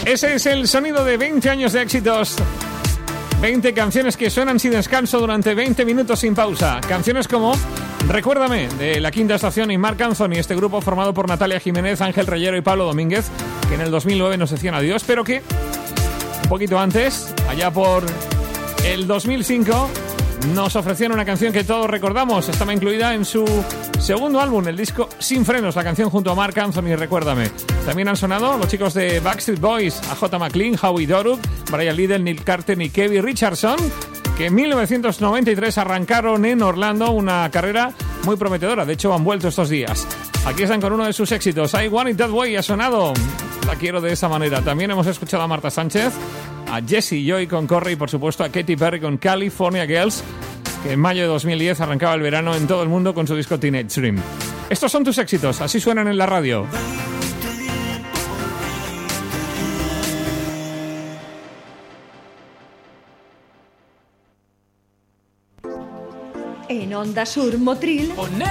Ese es el sonido de 20 años de éxitos. 20 canciones que suenan sin descanso durante 20 minutos sin pausa. Canciones como Recuérdame, de La Quinta Estación, y Marc Anthony, este grupo formado por Natalia Jiménez, Ángel Reyero y Pablo Domínguez, que en el 2009 nos decían adiós, pero que un poquito antes, allá por el 2005, nos ofrecieron una canción que todos recordamos. Estaba incluida en su segundo álbum, el disco Sin Frenos, la canción junto a Marc Anthony, Recuérdame. También han sonado los chicos de Backstreet Boys, AJ McLean, Howie Doruk, Brian Liddell, Neil Carter y Kevin Richardson, que en 1993 arrancaron en Orlando una carrera muy prometedora. De hecho, han vuelto estos días. Aquí están con uno de sus éxitos, I Want It That Way, ha sonado La Quiero de esa manera. También hemos escuchado a Marta Sánchez, a Jessie Joy con Corre y por supuesto a Katy Perry con California Girls, que en mayo de 2010 arrancaba el verano en todo el mundo con su disco Teenage Dream. Estos son tus éxitos, así suenan en la radio. En Onda Sur Motril